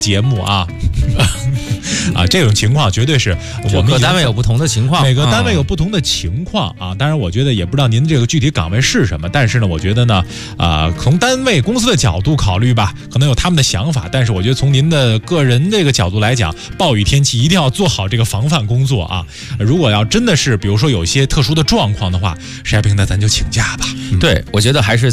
节目啊。啊，这种情况绝对是我们各单位有不同的情况， 每个单位有不同的情况啊。当然，我觉得也不知道您这个具体岗位是什么，但是呢，我觉得呢，从单位公司的角度考虑吧，可能有他们的想法，但是我觉得从您的个人这个角度来讲，暴雨天气一定要做好这个防范工作啊。如果要真的是比如说有一些特殊的状况的话，实在不行那咱就请假吧。 对，我觉得还是